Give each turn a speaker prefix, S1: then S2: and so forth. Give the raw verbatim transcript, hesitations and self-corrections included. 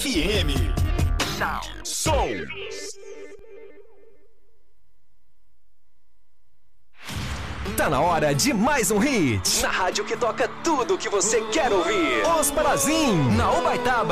S1: F M. Som.
S2: Tá na hora de mais um hit. Na rádio que toca tudo o que você quer ouvir. Os Parazim, na Ubaitaba.